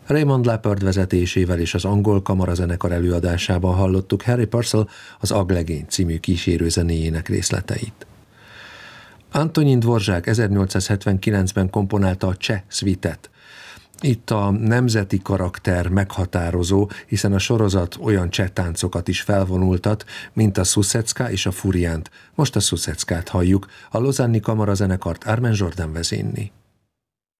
Raymond Leppard vezetésével és az angol kamarazenekar előadásában hallottuk Harry Purcell az Aglegény című kísérőzenéjének részleteit. Antonín Dvořák 1879-ben komponálta a Cseh szvitet. Itt a nemzeti karakter meghatározó, hiszen a sorozat olyan cseh táncokat is felvonultat, mint a Susecka és a Furiánt. Most a Suseckát halljuk, a Lausanne-i kamarazenekart Armen Jordan vezényli.